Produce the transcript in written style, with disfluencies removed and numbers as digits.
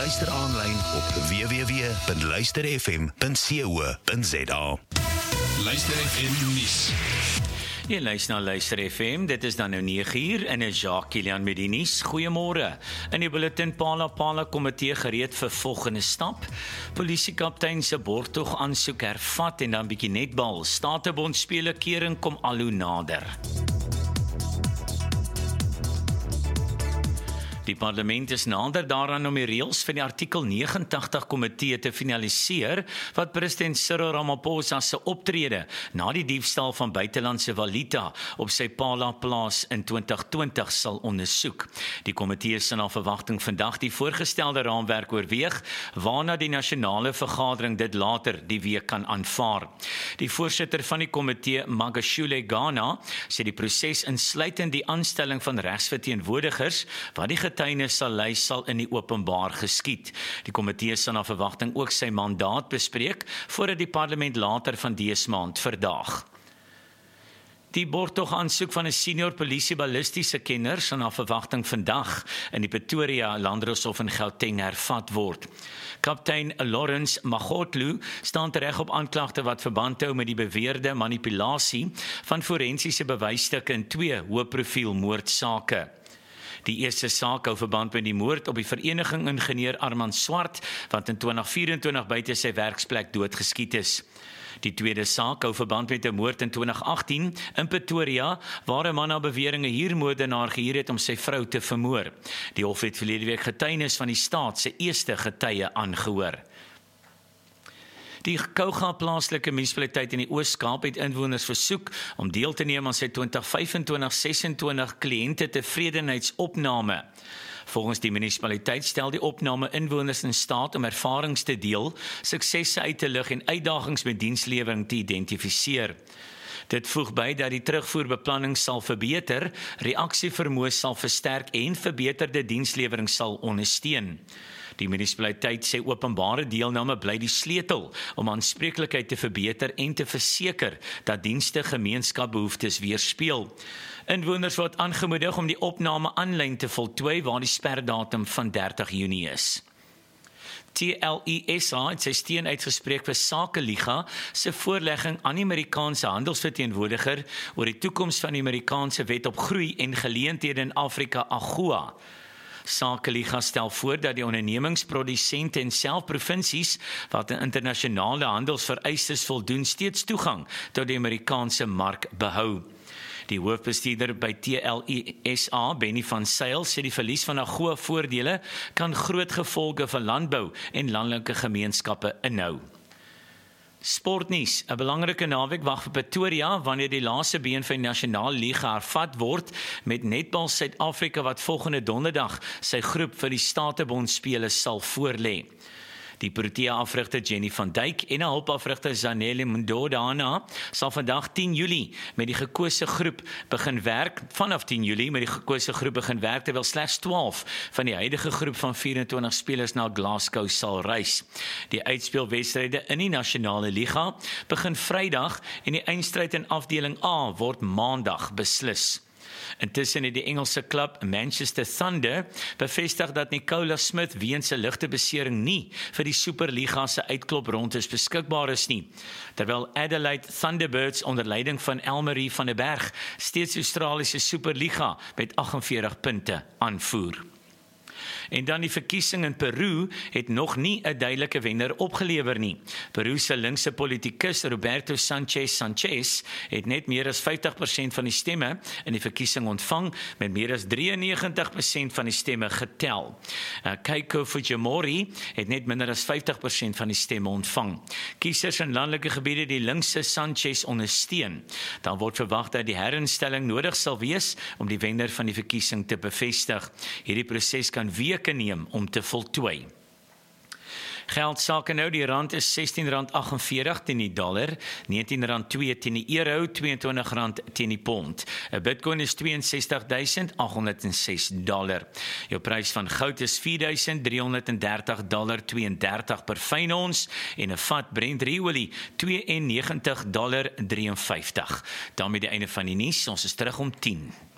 Luister aanlyn op www.luisterfm.co.za. Luister FM nuus. Jy luister na Luister FM, dit is dan nou 9uur en is Jacques Kilian met die nuus. Goeiemôre. In die bulletin Pala komitee gereed vir volgende stap. Polisiekaptein se borgtog aansoek hervat en dan bietjie netbal. Statebond spele kering kom al hoe nader. Die parlement is nader daaraan om die reëls van die artikel 89 komitee te finaliseer wat president Cyril Ramaphosa se optrede na die diefstal van buitelandse valuta op sy Pala plaas in 2020 sal ondersoek. Die komitee sal na verwagting vandag die voorgestelde raamwerk oorweeg, waarna die nasionale vergadering dit later die week kan aanvaar. Die voorsitter van die komitee, Magashule Ghana, sê die proses insluitend die aanstelling van regsverteenwoordigers wat die getuienis sal lei sal in die openbaar geskied. Die komitee sal na verwagting ook sy mandaat bespreek voordat die parlement later van dese maand verdaag. Die borgtog aansoek van 'n senior polisie ballistiese kenner sal na verwagting vandag in die Pretoria Landdroshof in Gauteng hervat word. Kaptein Lawrence Magotlu staan tereg op aanklagte wat verband hou met die beweerde manipulasie van forensiese bewysstukke in 2 hoëprofiel moordsake. Die eerste saak hou verband met die moord op die vereniging ingenieur Armand Swart, wat in 2024 buite sy werksplek doodgeskiet is. Die tweede saak hou verband met 'n moord in 2018 in Pretoria, waar 'n man na beweringe huurmoordenaar gehuur het om sy vrou te vermoor. Die hof het verlede week getuienis van die staat se eerste getuie aangehoor. Die Kouga plaaslike munisipaliteit in die Oos-Kaap het inwoners versoek om deel te neem aan sy 2025-26 kliënte-tevredenheidsopname. Volgens die munisipaliteit stel die opname inwoners in staat om ervarings te deel, suksesse uit te lig en uitdagings met dienslewering te identifiseer. Dit voeg by dat die terugvoerbeplanning sal verbeter, reaksievermoë sal versterk en verbeterde dienslewering sal ondersteun. Die munisipaliteit sê openbare deelname bly die sleutel om aanspreeklikheid te verbeter en te verseker dat dienste gemeenskapbehoeftes weerspieël. Inwoners word aangemoedig om die opname aanlyn te voltooi waar die sperdatum van 30 Junie is. TLESA het sy steun uitgespreek vir Sakeliga se voorlegging aan die Amerikaanse handelsverteenwoordiger oor die toekoms van die Amerikaanse wet op groei en geleenthede in Afrika, AGOA. Sakeliga stel voor dat die ondernemingsprodusente en selfprovinsies wat aan internasionale handelsvereistes voldoen steeds toegang tot die Amerikaanse mark behou. Die hoofbestuurder by TLESA, Benny van Sail, sê die verlies van AGOA voordele kan groot gevolge vir landbou en landelike gemeenskappe inhou. Sportnuus, 'n belangrike naweek wag vir Pretoria wanneer die laaste been van die nasionale liga hervat word met netbal Suid-Afrika wat volgende donderdag sy groep vir die Statebond spele sal voorlê. Die Protea-afrigter Jenny van Dijk en 'n hulpafrigter Zanele Mndodana sal vandag 10 Julie met die gekose groep begin werk, vanaf 10 Julie met die gekose groep begin werk, terwyl slegs 12 van die huidige groep van 24 spelers na Glasgow sal reis. Die uitspelwedstryde in die nasionale liga begin Vrydag en die eindstryd in afdeling A word Maandag beslis. Intussen het die Engelse klub Manchester Thunder bevestig dat Nicola Smith weens 'n ligte besering nie vir die Superliga se uitkloprondes beskikbaar is nie, terwyl Adelaide Thunderbirds onder leiding van Elmarie van der Berg steeds Australiese Superliga met 48 punte aanvoer. En dan die verkiesing in Peru het nog nie 'n duidelike wenner opgelewer nie. Peru se linkse politikus Roberto Sanchez het net meer as 50% van die stemme in die verkiesing ontvang, met meer as 93% van die stemme getel. Keiko Fujimori het net minder as 50% van die stemme ontvang. Kiesers in landelike gebiede die linkse Sanchez ondersteun. Dan word verwag dat die herinstelling nodig sal wees om die wenner van die verkiesing te bevestig. Hierdie proses kan weke neem om te voltooi. Geldsake nou, die rand is R16.48 teen die dollar, R19.2 teen die euro, R22 teen die pond. 'n Bitcoin is $62.806. Jou prys van goud is $4.330.32 per fyn ons en 'n vat Brent olie $92.53. Daarmee die einde van die nuus, ons is terug om 10.